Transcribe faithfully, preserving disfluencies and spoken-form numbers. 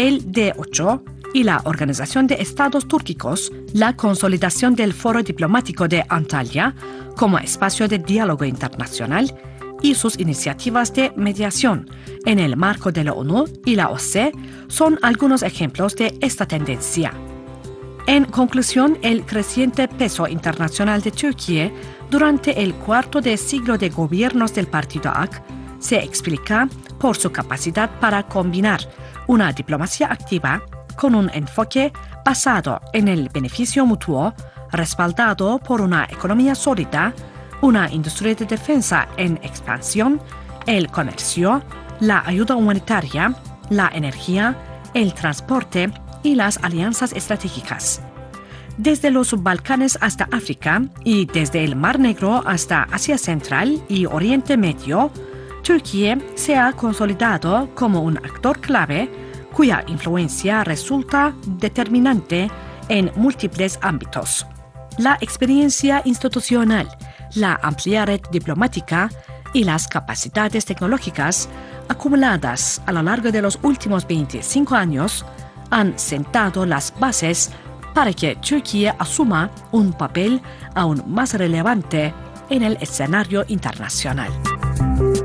el D ocho y la Organización de Estados Túrquicos la consolidación del Foro Diplomático de Antalya como espacio de diálogo internacional y sus iniciativas de mediación en el marco de la ONU y la O S C E son algunos ejemplos de esta tendencia. En conclusión, el creciente peso internacional de Turquía durante el cuarto de siglo de gobiernos del partido A K se explica por su capacidad para combinar una diplomacia activa con un enfoque basado en el beneficio mutuo, respaldado por una economía sólida, una industria de defensa en expansión, el comercio, la ayuda humanitaria, la energía, el transporte y las alianzas estratégicas. Desde los Balcanes hasta África y desde el Mar Negro hasta Asia Central y Oriente Medio, Turquía se ha consolidado como un actor clave cuya influencia resulta determinante en múltiples ámbitos. La experiencia institucional, la amplia red diplomática y las capacidades tecnológicas acumuladas a lo largo de los últimos veinticinco años han sentado las bases para que Turquía asuma un papel aún más relevante en el escenario internacional.